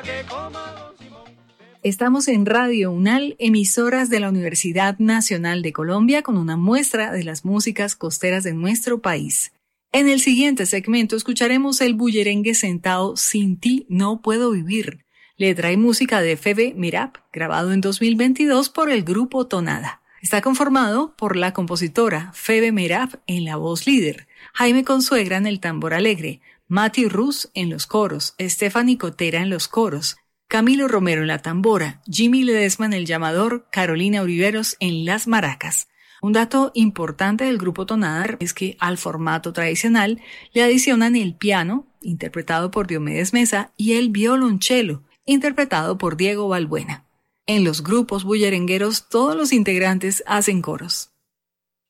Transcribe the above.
Estamos en Radio UNAL, emisoras de la Universidad Nacional de Colombia, con una muestra de las músicas costeras de nuestro país. En el siguiente segmento escucharemos el bullerengue sentado Sin ti no puedo vivir, letra y música de Febe Merab, grabado en 2022 por el grupo Tonada. Está conformado por la compositora Febe Merab en la voz líder, Jaime Consuegra en el tambor alegre, Mati Ruz en los coros, Stephanie Cotera en los coros, Camilo Romero en la tambora, Jimmy Ledesma en el llamador, Carolina Oliveros en las maracas. Un dato importante del grupo Tonada es que al formato tradicional le adicionan el piano, interpretado por Diomedes Mesa, y el violonchelo, interpretado por Diego Balbuena. En los grupos bullerengueros todos los integrantes hacen coros.